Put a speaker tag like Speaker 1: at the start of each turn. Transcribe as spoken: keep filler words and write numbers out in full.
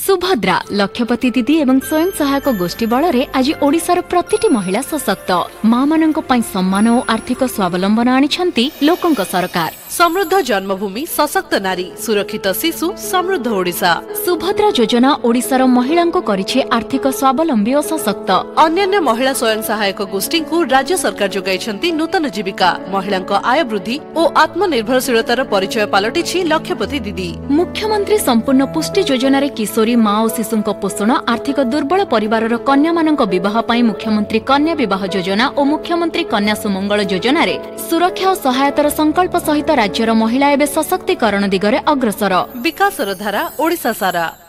Speaker 1: सुभद्रा लक्षपति दीदी एवं स्वयं सहायक गोष्ठी बल आज ओडिशार प्रतिटी महिला सशक्त माँ मानक पई सम्मान और आर्थिक स्वावलंबन आनिछंती लोकंक सरकार।
Speaker 2: समृद्ध जन्मभूमि सशक्त नारी सुरक्षित शिशु समृद्ध ओडिशा।
Speaker 1: सुभद्रा योजना ओडिशार महिलांको करिछे आर्थिक स्वावलंबी और सशक्त।
Speaker 2: अन्यान्य महिला स्वयं सहायक गोष्ठी को राज्य सरकार जोगाइछंती नूतन जीविका महिलांको आय वृद्धि और आत्मनिर्भरशीलतार परिचय पालटिछि लक्षपति दीदी।
Speaker 1: मुख्यमंत्री संपूर्ण पुष्टि योजना रे किशोरी माँ और शिशुंको पोषण आर्थिक दुर्बल परिवारर कन्या मानक विवाह पई मुख्यमंत्री कन्या विवाह योजना और मुख्यमंत्री कन्या सुमंगल योजना रे सुरक्षा और सहायतार संकल्प सहित राज्यर महिला एवं सशक्तिकरण दिगरे अग्रसर।
Speaker 2: विकासर धारा ओडिशा सारा।